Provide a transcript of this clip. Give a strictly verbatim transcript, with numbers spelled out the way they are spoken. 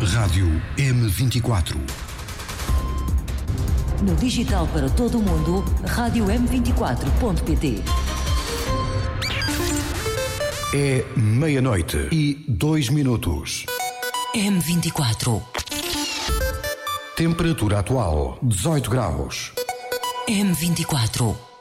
Rádio M vinte e quatro. No digital para todo o mundo, rádio m vinte e quatro ponto pt. É meia-noite e dois minutos. M vinte e quatro. Temperatura atual, dezoito graus. M vinte e quatro.